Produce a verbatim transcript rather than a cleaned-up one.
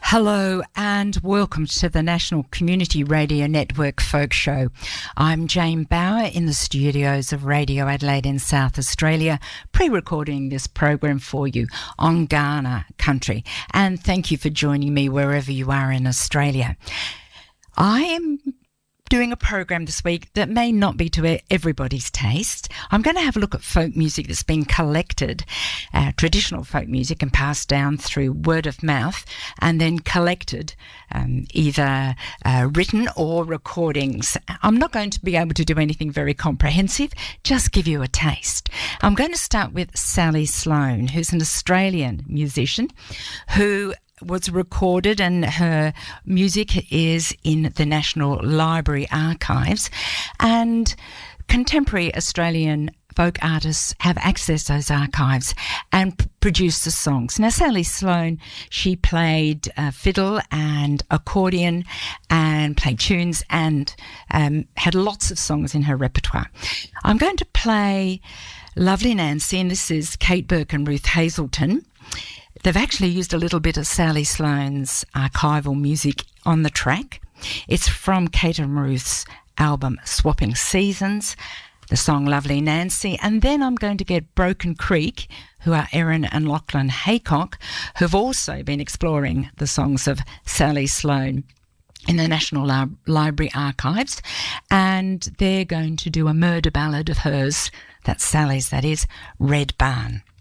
Hello and welcome to the National Community Radio Network Folk Show. I'm Jane Bauer in the studios of Radio Adelaide in South Australia, pre-recording this program for you on Kaurna country. And thank you for joining me wherever you are in Australia. I am doing a program this week that may not be to everybody's taste. I'm going to have a look at folk music that's been collected, uh, traditional folk music, and passed down through word of mouth, and then collected, um, either uh, written or recordings. I'm not going to be able to do anything very comprehensive, just give you a taste. I'm going to start with Sally Sloan, who's an Australian musician who was recorded, and her music is in the National Library archives, and contemporary Australian folk artists have accessed those archives and p- produced the songs. Now, Sally Sloan, she played uh, fiddle and accordion and played tunes and um, had lots of songs in her repertoire. I'm going to play Lovely Nancy, and this is Kate Burke and Ruth Hazelton. They've actually used a little bit of Sally Sloan's archival music on the track. It's from Kate and Ruth's album Swapping Seasons, the song Lovely Nancy. And then I'm going to get Broken Creek, who are Erin and Lachlan Haycock, who've also been exploring the songs of Sally Sloan in the National Li- Library archives. And they're going to do a murder ballad of hers, that's Sally's, that is, Red Barn.